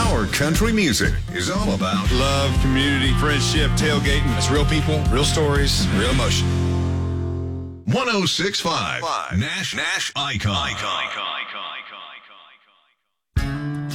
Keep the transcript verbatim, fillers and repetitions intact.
Our country music is all about love, community, friendship, tailgating. It's real people, real stories, real emotion. one oh six point five Nash Nash Icon. Icon.